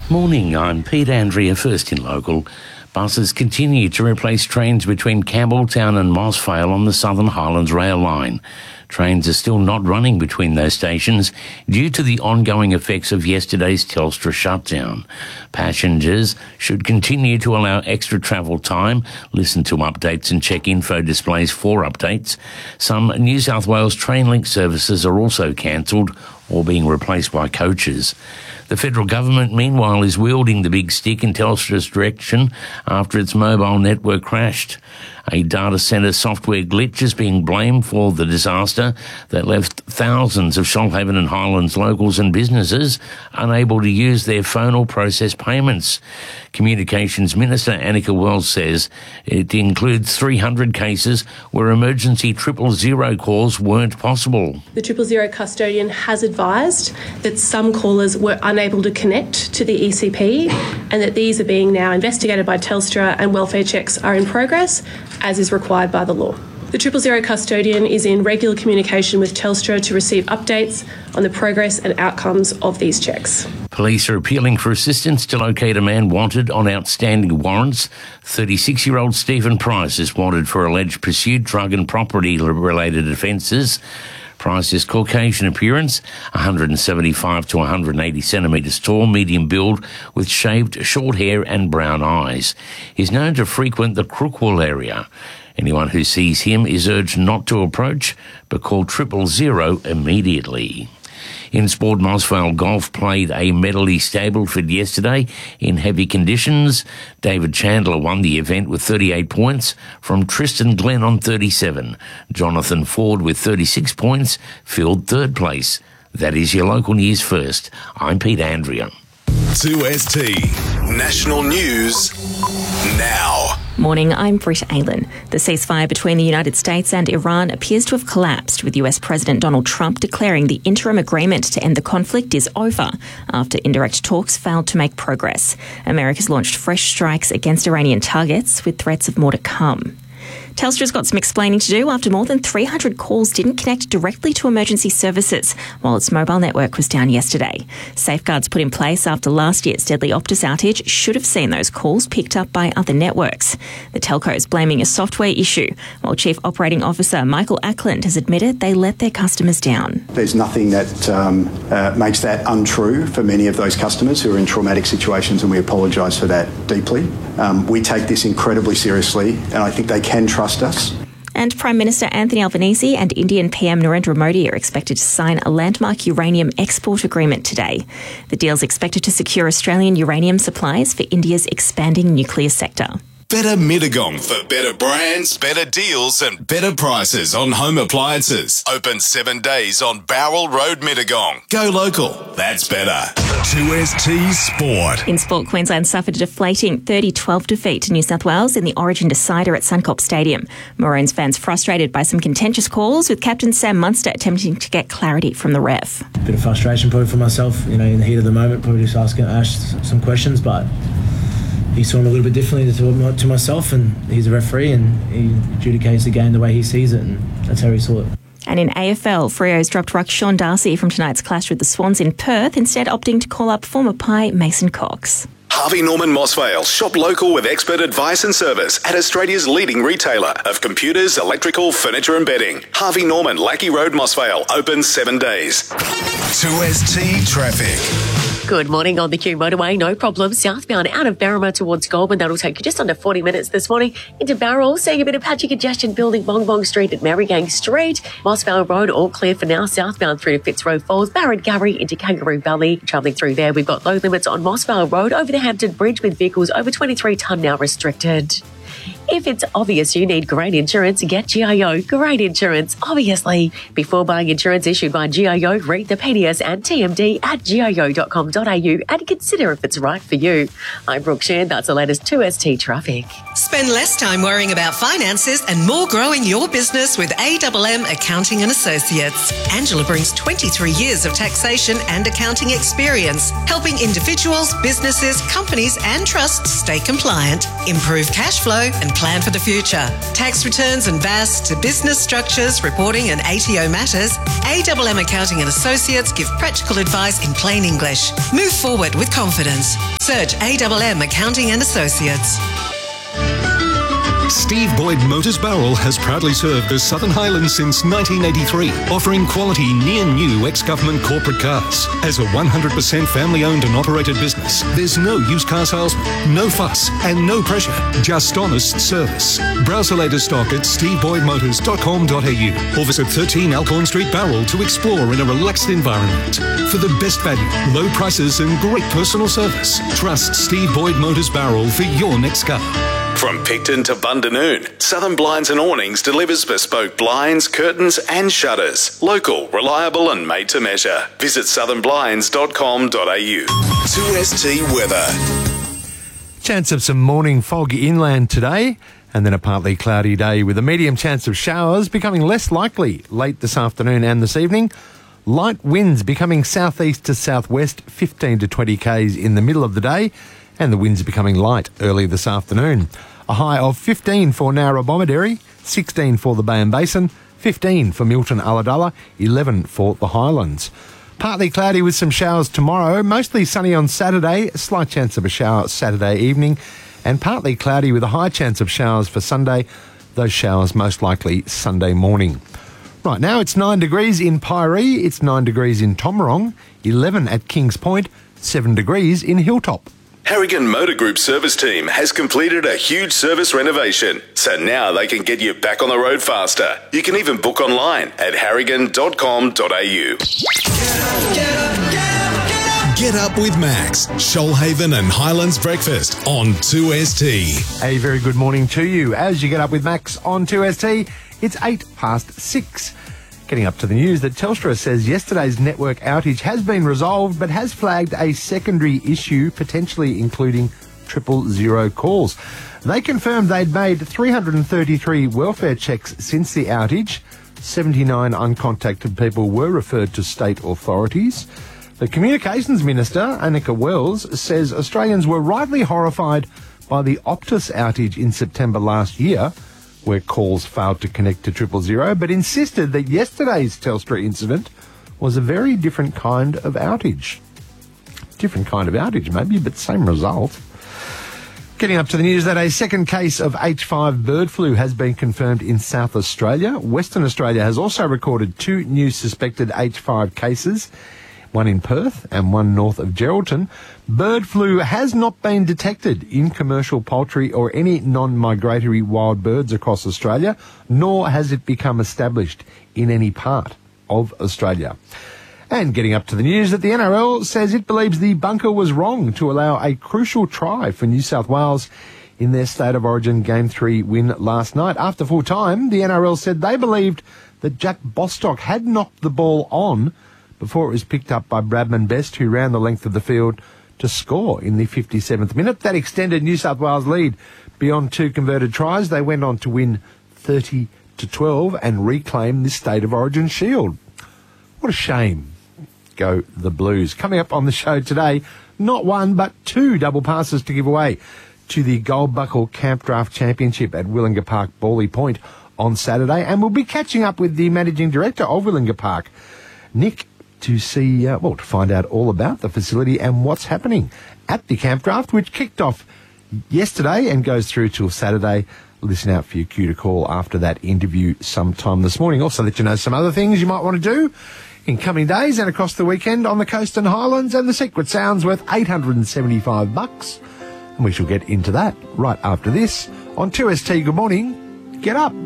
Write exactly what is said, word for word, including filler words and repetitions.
Morning, I'm Pete Andrea, first in local. Buses continue to replace trains between Campbelltown and Mossvale on the Southern Highlands rail line. Trains are still not running between those stations due to the ongoing effects of yesterday's Telstra shutdown. Passengers should continue to allow extra travel time, listen to updates and check info displays for updates. Some New South Wales Trainlink services are also cancelled or being replaced by coaches. The federal government, meanwhile, is wielding the big stick in Telstra's direction after its mobile network crashed. A data centre software glitch is being blamed for the disaster that left thousands of Shoalhaven and Highlands locals and businesses unable to use their phone or process payments. Communications Minister Annika Wells says it includes three hundred cases where emergency triple zero calls weren't possible. The triple zero custodian has advised that some callers were unable to connect to the E C P and that these are being now investigated by Telstra and welfare checks are in progress, as is required by the law. The triple zero custodian is in regular communication with Telstra to receive updates on the progress and outcomes of these checks. Police are appealing for assistance to locate a man wanted on outstanding warrants. thirty-six-year-old Stephen Price is wanted for alleged pursuit, drug and property-related offences. Price's Caucasian appearance, one hundred seventy-five to one hundred eighty centimetres tall, medium build, with shaved short hair and brown eyes. He's known to frequent the Crookwell area. Anyone who sees him is urged not to approach, but call triple zero immediately. In sport, Mossvale Golf played a Medley Stableford yesterday in heavy conditions. David Chandler won the event with thirty-eight points from Tristan Glenn on thirty-seven. Jonathan Ford with thirty-six points filled third place. That is your local news first. I'm Pete Andrea. two S T National News now. Morning, I'm Britt Aylen. The ceasefire between the United States and Iran appears to have collapsed, with U S President Donald Trump declaring the interim agreement to end the conflict is over after indirect talks failed to make progress. America's launched fresh strikes against Iranian targets, with threats of more to come. Telstra's got some explaining to do after more than three hundred calls didn't connect directly to emergency services while its mobile network was down yesterday. Safeguards put in place after last year's deadly Optus outage should have seen those calls picked up by other networks. The telco is blaming a software issue, while Chief Operating Officer Michael Ackland has admitted they let their customers down. There's nothing that um, uh, makes that untrue for many of those customers who are in traumatic situations, and we apologise for that deeply. Um, we take this incredibly seriously, and I think they can trust us. And Prime Minister Anthony Albanese and Indian P M Narendra Modi are expected to sign a landmark uranium export agreement today. The deal is expected to secure Australian uranium supplies for India's expanding nuclear sector. Better Mittagong for better brands, better deals and better prices on home appliances. Open seven days on Bowral Road, Mittagong. Go local. That's better. two S T Sport. In sport, Queensland suffered a deflating thirty twelve defeat to New South Wales in the Origin decider at Suncorp Stadium. Maroons fans frustrated by some contentious calls, with captain Sam Munster attempting to get clarity from the ref. Bit of frustration probably for myself, you know, in the heat of the moment, probably just asking Ash some questions, but he saw him a little bit differently to, to myself, and he's a referee and he adjudicates the game the way he sees it, and that's how he saw it. And in A F L, Freo's dropped ruck Sean Darcy from tonight's clash with the Swans in Perth, instead opting to call up former Pie Mason Cox. Harvey Norman Mossvale. Shop local with expert advice and service at Australia's leading retailer of computers, electrical, furniture and bedding. Harvey Norman, Lackey Road, Mossvale. Open seven days. two S T Traffic. Good morning on the Q motorway. No problem. Southbound out of Barrama towards Goulburn. That'll take you just under forty minutes this morning. Into Barrel, seeing a bit of patchy congestion building Bong Bong Street at Marygang Street. Mossvale Road, all clear for now. Southbound through to Fitzroy Falls, Barrett-Garry into Kangaroo Valley. Travelling through there, we've got low limits on Mossvale Road over the Hampton Bridge, with vehicles over twenty-three tonne now restricted. If it's obvious you need great insurance, get G I O. Great insurance, obviously. Before buying insurance issued by G I O, read the P D S and T M D at G I O dot com dot A U and consider if it's right for you. I'm Brooke Shan. That's the latest two S T traffic. Spend less time worrying about finances and more growing your business with A M M Accounting and Associates. Angela brings twenty-three years of taxation and accounting experience, helping individuals, businesses, companies and trusts stay compliant, improve cash flow and plan for the future. Tax returns and V A S to business structures, reporting and A T O matters, A M M Accounting and Associates give practical advice in plain English. Move forward with confidence. Search A M M Accounting and Associates. Steve Boyd Motors Barrel has proudly served the Southern Highlands since nineteen eighty-three, offering quality near-new ex-government corporate cars. As a one hundred percent family-owned and operated business, there's no used car salesman, no fuss and no pressure, just honest service. Browse the latest stock at steve boyd motors dot com dot a u or visit thirteen Alcorn Street Barrel to explore in a relaxed environment. For the best value, low prices and great personal service, trust Steve Boyd Motors Barrel for your next car. From Picton to Bundanoon, Southern Blinds and Awnings delivers bespoke blinds, curtains and shutters. Local, reliable and made to measure. Visit southern blinds dot com dot a u. two S T weather. Chance of some morning fog inland today, and then a partly cloudy day with a medium chance of showers becoming less likely late this afternoon and this evening. Light winds becoming southeast to southwest, fifteen to twenty k's in the middle of the day, and the winds becoming light early this afternoon. A high of fifteen for Narrabomideri, sixteen for the Bay and Basin, fifteen for Milton Ulladulla, eleven for the Highlands. Partly cloudy with some showers tomorrow, mostly sunny on Saturday, a slight chance of a shower Saturday evening, and partly cloudy with a high chance of showers for Sunday, those showers most likely Sunday morning. Right now it's nine degrees in Piree, it's nine degrees in Tomarong, eleven at Kings Point, seven degrees in Hilltop. Harrigan Motor Group service team has completed a huge service renovation, so now they can get you back on the road faster. You can even book online at harrigan dot com dot a u. Get up with Max, Shoalhaven and Highlands Breakfast on two S T. A very good morning to you. As you get up with Max on two S T, it's eight past six. Getting up to the news that Telstra says yesterday's network outage has been resolved but has flagged a secondary issue, potentially including triple zero calls. They confirmed they'd made three hundred thirty-three welfare checks since the outage. seventy-nine uncontacted people were referred to state authorities. The Communications Minister, Annika Wells, says Australians were rightly horrified by the Optus outage in September last year, where calls failed to connect to triple zero, but insisted that yesterday's Telstra incident was a very different kind of outage. Different kind of outage, maybe, but same result. Getting up to the news that a second case of H five bird flu has been confirmed in South Australia. Western Australia has also recorded two new suspected H five cases, one in Perth and one north of Geraldton. Bird flu has not been detected in commercial poultry or any non-migratory wild birds across Australia, nor has it become established in any part of Australia. And getting up to the news that the N R L says it believes the bunker was wrong to allow a crucial try for New South Wales in their State of Origin Game three win last night. After full time, the N R L said they believed that Jack Bostock had knocked the ball on before it was picked up by Bradman Best, who ran the length of the field to score in the fifty-seventh minute. That extended New South Wales' lead beyond two converted tries. They went on to win thirty to twelve and reclaim the State of Origin shield. What a shame. Go the Blues. Coming up on the show today, not one but two double passes to give away to the Gold Buckle Camp Draft Championship at Willinga Park, Bawley Point on Saturday. And we'll be catching up with the Managing Director of Willinga Park, Nick, to see, uh, well, to find out all about the facility and what's happening at the Camp Draft, which kicked off yesterday and goes through till Saturday. Listen out for your cue to call after that interview sometime this morning. Also let you know some other things you might want to do in coming days and across the weekend on the Coast and Highlands, and the Secret Sound's worth eight hundred seventy-five bucks. And we shall get into that right after this on two S T. Good morning. Get up.